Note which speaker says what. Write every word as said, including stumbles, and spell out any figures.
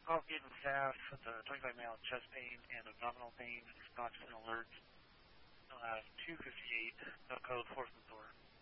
Speaker 1: Caucasian staff, the twenty-five male chest pain and abdominal pain, noxious and alert. Uh, two fifty-eight, no code, fourth and Thor.